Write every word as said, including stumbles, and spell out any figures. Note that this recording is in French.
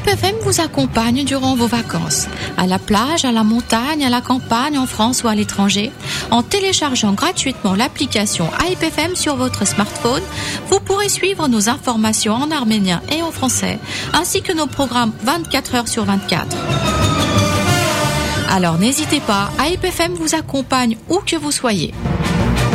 Hype F M vous accompagne durant vos vacances, à la plage, à la montagne, à la campagne, en France ou à l'étranger. En téléchargeant gratuitement l'application Hype F M sur votre smartphone, vous pourrez suivre nos informations en arménien et en français, ainsi que nos programmes vingt-quatre heures sur vingt-quatre. Alors n'hésitez pas, Hype F M vous accompagne où que vous soyez.